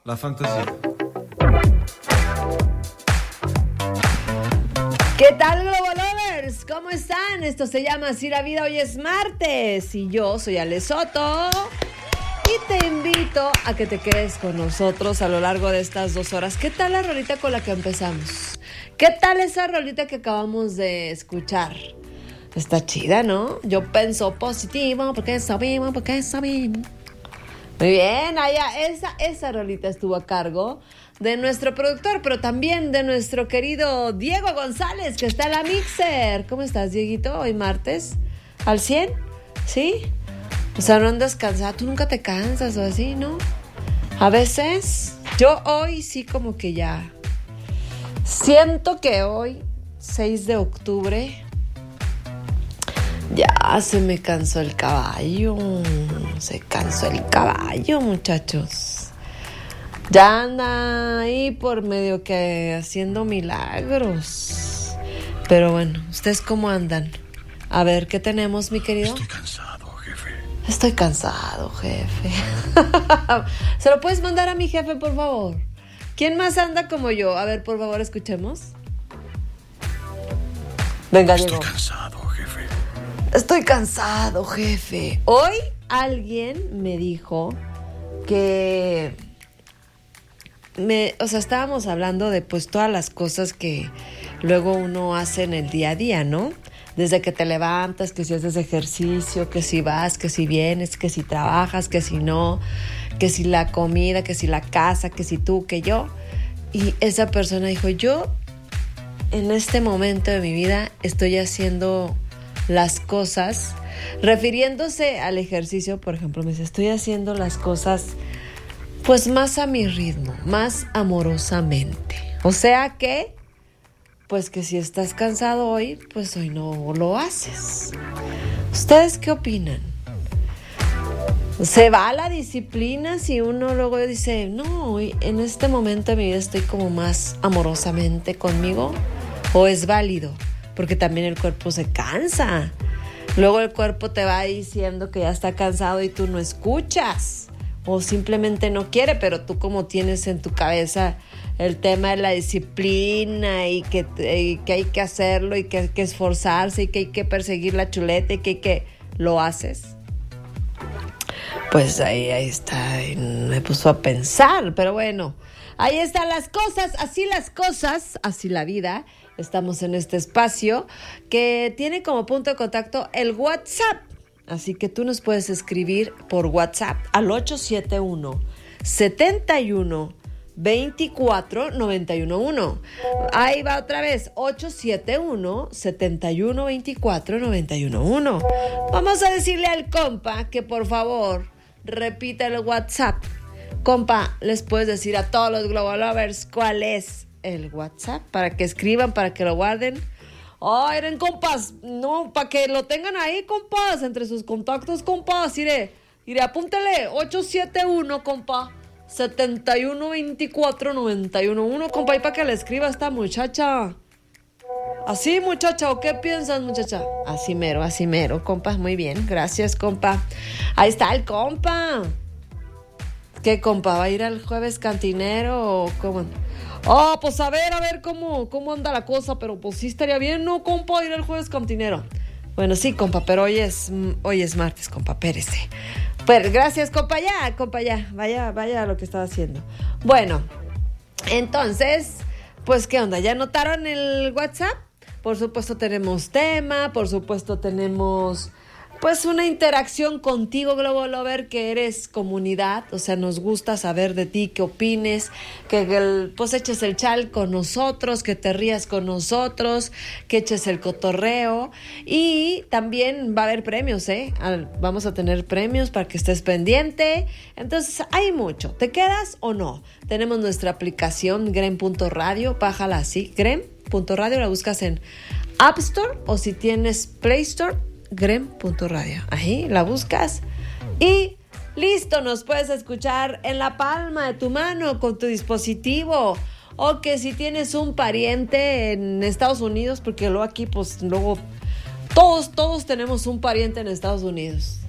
la fantasía. ¿Qué tal, Globo Lovers? ¿Cómo están? Esto se llama Así la Vida. Hoy es martes y yo soy Ale Soto. Y te invito a que te quedes con nosotros a lo largo de estas 2 horas. ¿Qué tal la rolita con la que empezamos? ¿Qué tal esa rolita que acabamos de escuchar? Está chida, ¿no? Yo pienso positivo porque sabemos, Muy bien, allá esa rolita estuvo a cargo de nuestro productor, pero también de nuestro querido Diego González, que está en la mixer. ¿Cómo estás, Dieguito? Hoy martes, ¿al 100? ¿Sí? O sea, no andas cansado, tú nunca te cansas o así, ¿no? A veces, yo hoy sí como que ya siento que hoy, 6 de octubre, ya se me cansó el caballo. Se cansó el caballo, muchachos. Ya anda ahí por medio que haciendo milagros. Pero bueno, ¿ustedes cómo andan? A ver, ¿qué tenemos, mi querido? Estoy cansado, jefe. Estoy cansado, jefe. ¿Se lo puedes mandar a mi jefe, por favor? ¿Quién más anda como yo? A ver, por favor, escuchemos. Venga, Diego. Estoy cansado, jefe. Estoy cansado, jefe. Hoy alguien me dijo que... estábamos hablando de pues todas las cosas que luego uno hace en el día a día, ¿no? Desde que te levantas, que si haces ejercicio, que si vas, que si vienes, que si trabajas, que si no, que si la comida, que si la casa, que si tú, que yo. Y esa persona dijo, yo en este momento de mi vida estoy haciendo las cosas, refiriéndose al ejercicio, por ejemplo, me dice, estoy haciendo las cosas pues más a mi ritmo, más amorosamente. O sea que, pues que si estás cansado hoy, pues hoy no lo haces. ¿Ustedes qué opinan? ¿Se va la disciplina si uno luego dice, no, hoy en este momento de mi vida estoy como más amorosamente conmigo? ¿O es válido? Porque también el cuerpo se cansa. Luego el cuerpo te va diciendo que ya está cansado y tú no escuchas. O simplemente no quiere, pero tú como tienes en tu cabeza el tema de la disciplina y que hay que hacerlo y que hay que esforzarse y que hay que perseguir la chuleta y que hay que... ¿Lo haces? Pues ahí está, me puso a pensar, pero bueno, ahí están las cosas, así la vida. Estamos en este espacio que tiene como punto de contacto el WhatsApp. Así que tú nos puedes escribir por WhatsApp al 871-71-24-911. Ahí va otra vez, 871-71-24-911. Vamos a decirle al compa que por favor repita el WhatsApp. Compa, ¿les puedes decir a todos los Global Lovers cuál es el WhatsApp? Para que escriban, para que lo guarden. Eran compas, no, para que lo tengan ahí, compas, entre sus contactos, compas, iré, apúntele, 871, compa, 71-24-911, compa, y para que le escriba a esta muchacha. ¿Así, muchacha, o qué piensas, muchacha? Así mero, compa, muy bien, gracias, compa. Ahí está el compa. ¿Qué, compa, va a ir al jueves cantinero o cómo? Pues a ver cómo anda la cosa, pero pues sí estaría bien, ¿no, compa, ir al jueves cantinero? Bueno, sí, compa, pero hoy es martes, compa, espérese. Pues gracias, compa, ya, vaya a lo que estaba haciendo. Bueno, entonces, pues, ¿qué onda? ¿Ya notaron el WhatsApp? Por supuesto tenemos tema, por supuesto tenemos... pues una interacción contigo, Globo Lover, que eres comunidad, o sea, nos gusta saber de ti, qué opines, que pues eches el chal con nosotros, que te rías con nosotros, que eches el cotorreo, y también va a haber premios, vamos a tener premios para que estés pendiente, entonces hay mucho, ¿te quedas o no? Tenemos nuestra aplicación grem.radio, bájala así, grem.radio, la buscas en App Store, o si tienes Play Store, grem.radio. Ahí la buscas y listo, nos puedes escuchar en la palma de tu mano con tu dispositivo, o que si tienes un pariente en Estados Unidos, porque luego aquí pues luego todos tenemos un pariente en Estados Unidos.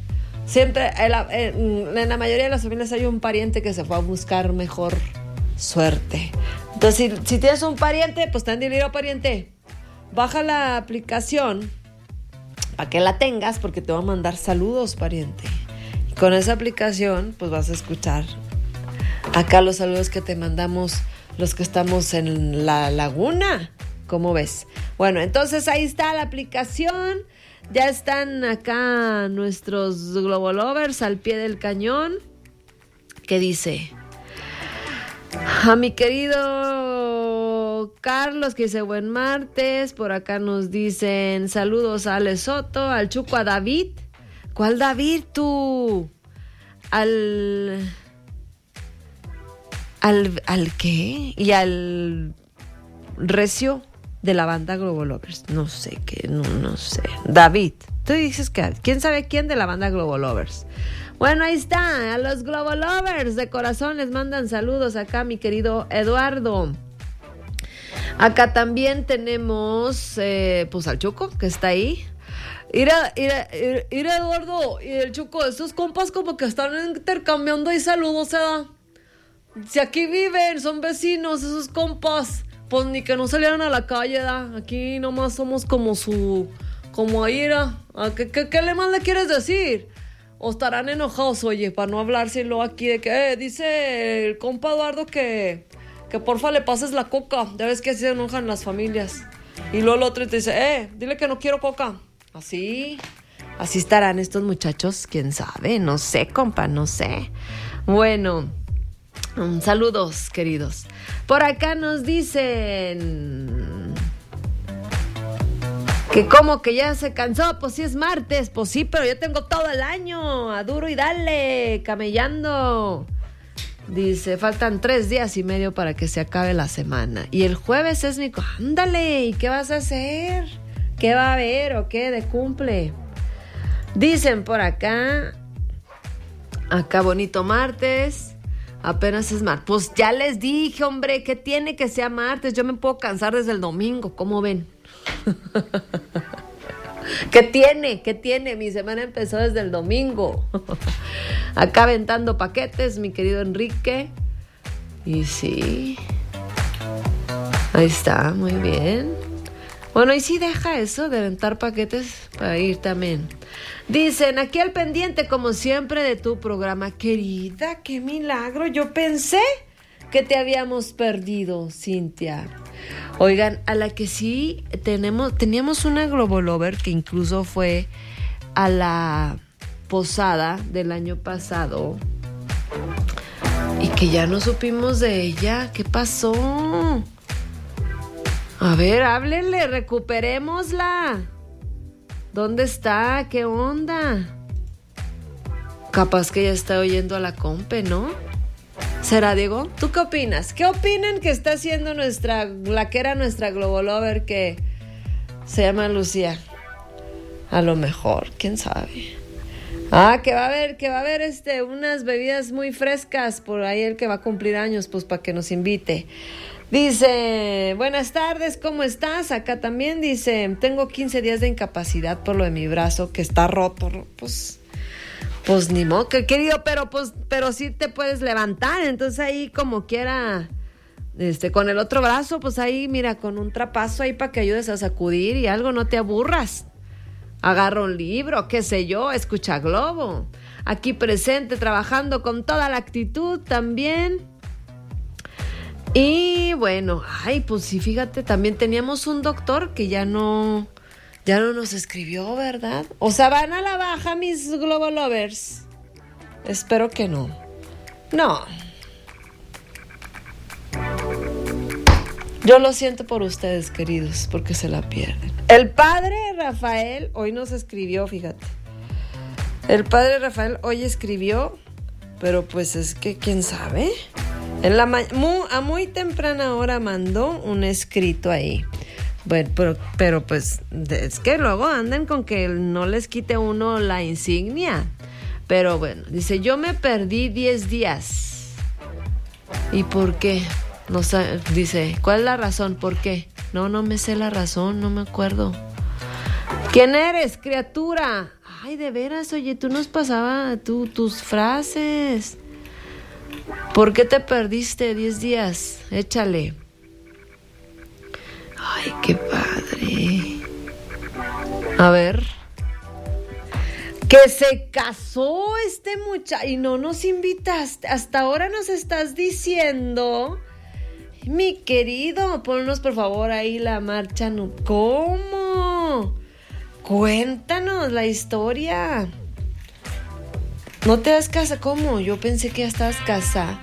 Siempre, en la mayoría de las familias hay un pariente que se fue a buscar mejor suerte. Entonces, si tienes un pariente, pues ten dinero, pariente. Baja la aplicación para que la tengas, porque te va a mandar saludos, pariente. Y con esa aplicación, pues vas a escuchar acá los saludos que te mandamos los que estamos en la laguna. ¿Cómo ves? Bueno, entonces ahí está la aplicación. Ya están acá nuestros Globolovers al pie del cañón. ¿Qué dice? A mi querido Carlos, que dice buen martes. Por acá nos dicen saludos a Ale Soto, al Chuco, a David. ¿Cuál David tú? ¿Al qué? Y al Recio de la banda Globolovers. No sé qué, no sé. David. Tú dices que ¿quién sabe quién de la banda Globolovers? Bueno, ahí está. A los Globolovers de corazón les mandan saludos acá, mi querido Eduardo. Acá también tenemos pues al Chuco, que está ahí. Mira, Eduardo y el Chuco, esos compas como que están intercambiando ahí saludos, ¿verdad? Si aquí viven, son vecinos, esos compas. Pues ni que no salieran a la calle, ¿da? Aquí nomás somos como ahí era. ¿Qué más le quieres decir? O estarán enojados, oye, para no hablárselo aquí de que, dice el compa Eduardo que porfa le pases la coca. Ya ves que así se enojan las familias. Y luego el otro te dice, dile que no quiero coca. Así estarán estos muchachos, quién sabe, no sé, compa, no sé. Bueno, saludos, queridos. Por acá nos dicen que como que ya se cansó, pues sí es martes, pues sí, pero yo tengo todo el año, a duro y dale, camellando. Dice, faltan 3 días y medio para que se acabe la semana. Y el jueves es mi... Ándale, ¿y qué vas a hacer? ¿Qué va a haber o qué de cumple? Dicen por acá bonito martes. Apenas es martes. Pues ya les dije, hombre, que tiene que sea martes. Yo me puedo cansar desde el domingo, ¿cómo ven? ¿Qué tiene? Mi semana empezó desde el domingo. Acá aventando paquetes, mi querido Enrique. Y sí. Ahí está, muy bien. Bueno, y sí deja eso de aventar paquetes para ir también. Dicen, aquí al pendiente, como siempre, de tu programa. Querida, qué milagro. Yo pensé que te habíamos perdido, Cintia. Oigan, a la que sí teníamos una Globolover que incluso fue a la posada del año pasado y que ya no supimos de ella. ¿Qué pasó? A ver, háblenle, recuperémosla. ¿Dónde está? ¿Qué onda? Capaz que ya está oyendo a la compe, ¿no? ¿Será, Diego? ¿Tú qué opinas? ¿Qué opinan que está haciendo la que era nuestra Globolover, que se llama Lucía? A lo mejor, quién sabe. Que va a haber unas bebidas muy frescas por ahí, el que va a cumplir años, pues para que nos invite. Dice, buenas tardes, ¿cómo estás? Acá también dice, tengo 15 días de incapacidad por lo de mi brazo que está roto. Pues ni modo, querido, pero sí te puedes levantar. Entonces ahí como quiera, con el otro brazo, pues ahí mira, con un trapazo ahí para que ayudes a sacudir y algo, no te aburras. Agarra un libro, qué sé yo, escucha Globo. Aquí presente, trabajando con toda la actitud también. Y bueno, pues sí, fíjate, también teníamos un doctor que ya no nos escribió, ¿verdad? O sea, van a la baja mis Globolovers. Espero que no. No. Yo lo siento por ustedes, queridos, porque se la pierden. El padre Rafael hoy nos escribió, fíjate. El padre Rafael hoy escribió, pero pues es que, ¿quién sabe? A muy temprana hora mandó un escrito ahí. Bueno, pero pues es que luego andan con que no les quite uno la insignia. Pero bueno, dice, yo me perdí 10 días. ¿Y por qué? No sé, dice, ¿cuál es la razón? ¿Por qué? No me sé la razón, no me acuerdo. ¿Quién eres, criatura? Ay, de veras, oye, tú nos pasabas tus frases. ¿Por qué te perdiste 10 días? Échale. Ay, qué padre. A ver. Que se casó este muchacho y no nos invitaste. Hasta ahora nos estás diciendo. Mi querido, ponnos por favor ahí la marcha. ¿Cómo? Cuéntanos la historia. ¿No te das casa? ¿Cómo? Yo pensé que ya estabas casada.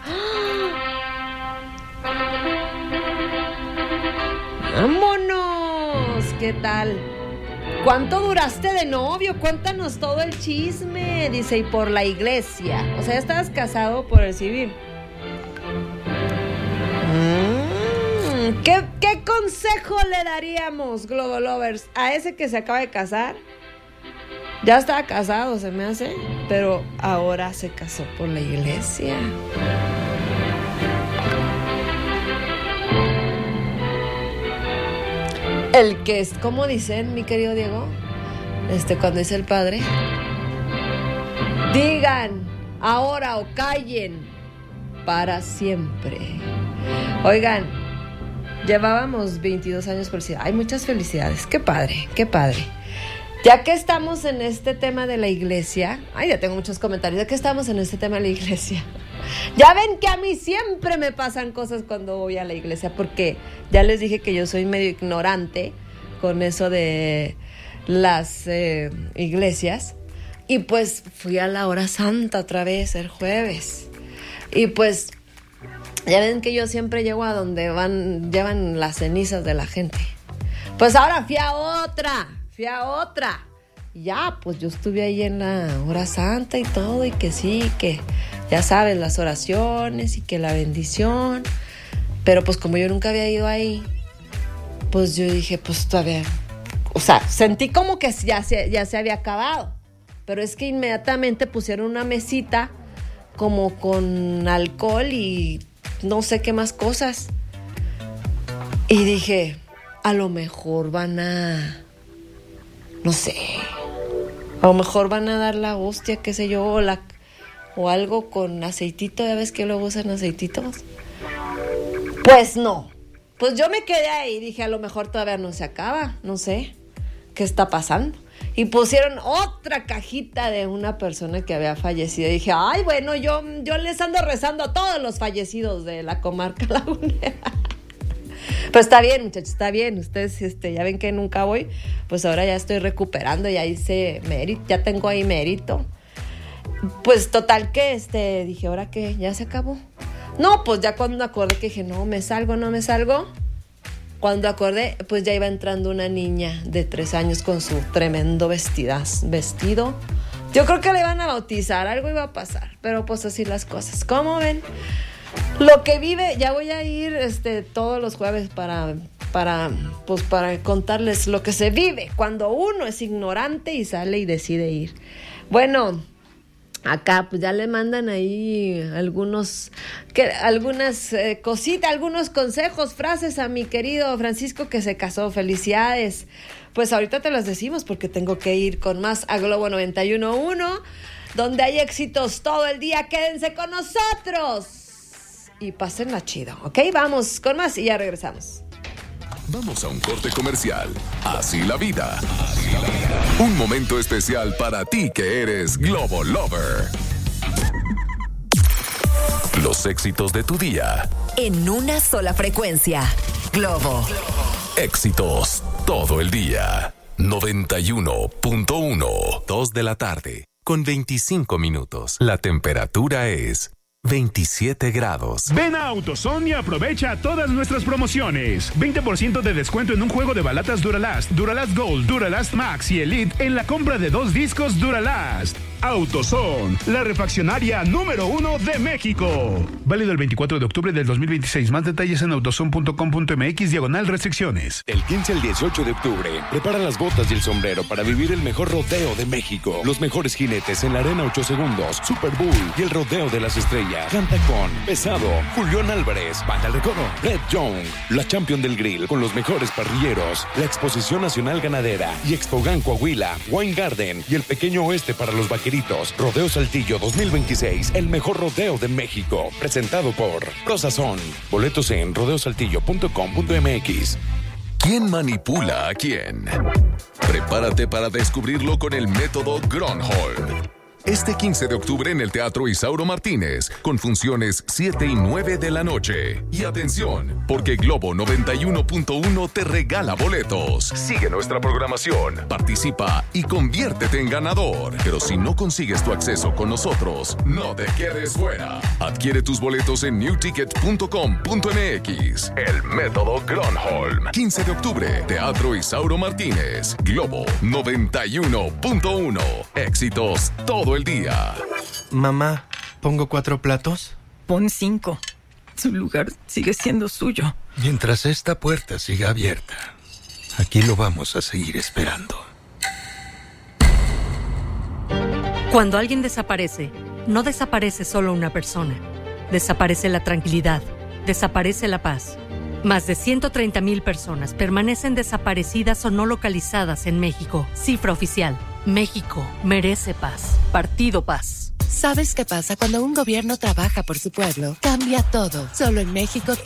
¡Vámonos! ¿Qué tal? ¿Cuánto duraste de novio? Cuéntanos todo el chisme. Dice, y por la iglesia. O sea, ya estabas casado por el civil. ¿Qué consejo le daríamos, Globo Lovers, a ese que se acaba de casar? Ya estaba casado, se me hace, pero ahora se casó por la iglesia. El que es, ¿cómo dicen, mi querido Diego? Cuando dice el padre. Digan ahora o callen para siempre. Oigan, llevábamos 22 años por ciudad. Hay muchas felicidades. Qué padre, qué padre. Ya que estamos en este tema de la iglesia. Ay, ya tengo muchos comentarios. Ya que estamos en este tema de la iglesia. Ya ven que a mí siempre me pasan cosas cuando voy a la iglesia. Porque ya les dije que yo soy medio ignorante con eso de las iglesias. Y pues fui a la hora santa otra vez el jueves. Y pues ya ven que yo siempre llego a donde llevan las cenizas de la gente. Pues ahora fui a otra. Ya, pues yo estuve ahí en la hora santa y todo. Y que sí, que ya sabes, las oraciones y que la bendición. Pero pues como yo nunca había ido ahí, pues yo dije, pues todavía... O sea, sentí como que ya se había acabado. Pero es que inmediatamente pusieron una mesita como con alcohol y no sé qué más cosas. Y dije, a lo mejor van a... No sé. A lo mejor van a dar la hostia, qué sé yo, o algo con aceitito. ¿Ya ves que luego usan aceititos? Pues no. Pues yo me quedé ahí. Dije, a lo mejor todavía no se acaba. No sé qué está pasando. Y pusieron otra cajita de una persona que había fallecido. Y dije, ay, bueno, yo les ando rezando a todos los fallecidos de la comarca lagunera. Pues está bien, muchachos, está bien. Ustedes ya ven que nunca voy. Pues ahora ya estoy recuperando, ya hice mérito, ya tengo ahí mérito. Pues total que dije, ¿ahora qué? ¿Ya se acabó? No, pues ya cuando acordé que dije, no me salgo. Cuando acordé, pues ya iba entrando una niña de 3 años con su tremendo vestido. Yo creo que le iban a bautizar, algo iba a pasar, pero pues así las cosas. ¿Cómo ven? Lo que vive, ya voy a ir todos los jueves para contarles lo que se vive cuando uno es ignorante y sale y decide ir. Bueno, acá pues ya le mandan ahí algunas cositas, algunos consejos, frases a mi querido Francisco que se casó. Felicidades. Pues ahorita te las decimos porque tengo que ir con más a Globo 91.1, donde hay éxitos todo el día. Quédense con nosotros y pásenla chido, ¿ok? Vamos con más y ya regresamos. Vamos a un corte comercial. Así la vida. Un momento especial para ti que eres Globo Lover. Los éxitos de tu día. En una sola frecuencia. Globo. Éxitos todo el día. 91.1. 2 de la tarde, con 25 minutos. La temperatura es 27 grados. Ven a AutoZone y aprovecha todas nuestras promociones. 20% de descuento en un juego de balatas Duralast, Duralast Gold, Duralast Max y Elite en la compra de 2 discos Duralast. AutoZone, la refaccionaria número 1 de México. Válido el 24 de octubre del 2026. Más detalles en autozone.com.mx/restricciones. Del 15 al 18 de octubre, prepara las botas y el sombrero para vivir el mejor rodeo de México. Los mejores jinetes en la Arena 8 Segundos, Super Bowl y el Rodeo de las Estrellas. Canta con Pesado, Julián Álvarez, Banda El Recodo, Red Young, la Champion del Grill con los mejores parrilleros, la Exposición Nacional Ganadera y Expogan Coahuila, Wine Garden y el Pequeño Oeste para los vaqueritos. Rodeo Saltillo 2026, el mejor rodeo de México. Presentado por Prosazón. Boletos en rodeosaltillo.com.mx. ¿Quién manipula a quién? Prepárate para descubrirlo con el método Gronholm. Este 15 de octubre en el Teatro Isauro Martínez, con funciones 7 y 9 de la noche. Y atención, porque Globo 91.1 te regala boletos. Sigue nuestra programación, participa y conviértete en ganador. Pero si no consigues tu acceso con nosotros, no te quedes fuera. Adquiere tus boletos en newticket.com.mx. El método Gronholm. 15 de octubre, Teatro Isauro Martínez. Globo 91.1. Éxitos todo el día. Mamá, ¿pongo 4 platos? Pon 5. Su lugar sigue siendo suyo. Mientras esta puerta siga abierta, aquí lo vamos a seguir esperando. Cuando alguien desaparece, no desaparece solo una persona. Desaparece la tranquilidad, desaparece la paz. Más de 130,000 personas permanecen desaparecidas o no localizadas en México. Cifra oficial. México merece paz. Partido Paz. ¿Sabes qué pasa cuando un gobierno trabaja por su pueblo? Cambia todo. Solo en México